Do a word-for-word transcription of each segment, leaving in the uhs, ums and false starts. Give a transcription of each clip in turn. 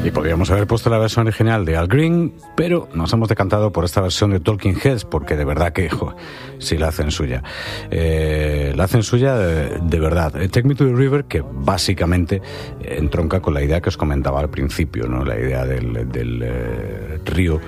Y podríamos haber puesto la versión original de Al Green, pero nos hemos decantado por esta versión de Talking Heads, porque de verdad que, jo, sí la hacen suya. Eh, la hacen suya de, de verdad. Take Me to the River, que básicamente entronca con la idea que os comentaba al principio, ¿no? La idea del, del eh, río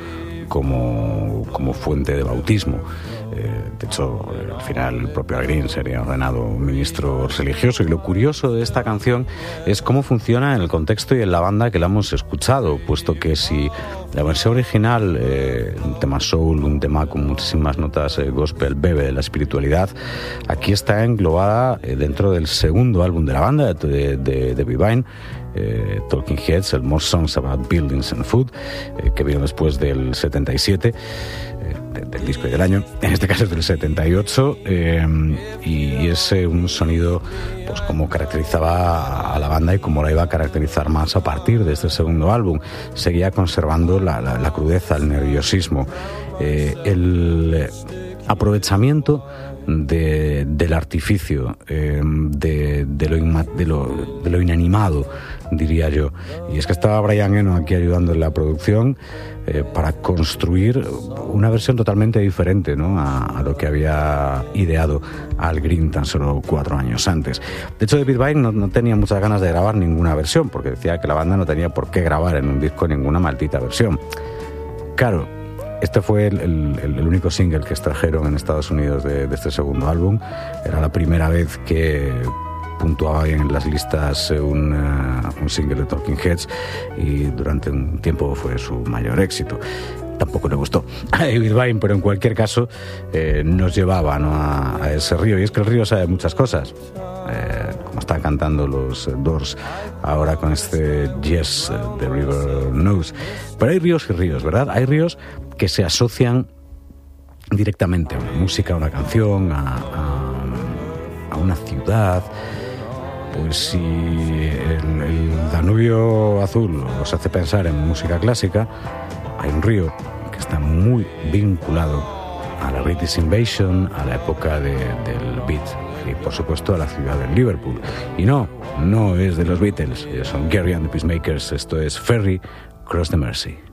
como, como fuente de bautismo. Eh, de hecho, al final el propio Al Green sería ordenado ministro religioso, y lo curioso de esta canción es cómo funciona en el contexto y en la banda que la hemos escuchado, puesto que si la versión original, eh, un tema soul, un tema con muchísimas notas eh, gospel, bebe de la espiritualidad, aquí está englobada eh, dentro del segundo álbum de la banda, de, de, de Vivine, eh, Talking Heads, el More Songs About Buildings and Food, eh, que vino después del setenta y siete, eh, del disco y del año, en este caso es del setenta y ocho, eh, y es eh, un sonido pues como caracterizaba a la banda y como la iba a caracterizar más a partir de este segundo álbum. Seguía conservando la, la, la crudeza, el nerviosismo, eh, el aprovechamiento de, del artificio, eh, de, de, lo inma, de, lo, de lo inanimado, diría yo. Y es que estaba Brian Eno aquí ayudando en la producción eh, para construir una versión totalmente diferente, ¿no?, a, a lo que había ideado Al Green tan solo cuatro años antes. De hecho, David Vine no, no tenía muchas ganas de grabar ninguna versión, porque decía que la banda no tenía por qué grabar en un disco ninguna maldita versión. Claro, este fue el, el, el único single que extrajeron en Estados Unidos de, de este segundo álbum. Era la primera vez que puntuaba en las listas un, uh, un single de Talking Heads, y durante un tiempo fue su mayor éxito. Tampoco le gustó a David Vine, pero en cualquier caso eh, nos llevaba, ¿no?, a, a ese río. Y es que el río sabe muchas cosas, eh, como están cantando los Doors ahora con este Yes, The River Knows. Pero hay ríos y ríos, ¿verdad? Hay ríos que se asocian directamente a una música, a una canción, a, a, a una ciudad. Pues si el, el Danubio azul os hace pensar en música clásica, hay un río que está muy vinculado a la British Invasion, a la época de, del beat, y por supuesto a la ciudad de Liverpool. Y no, no es de los Beatles, son Gerry and the Peacemakers. Esto es Ferry Cross the Mersey.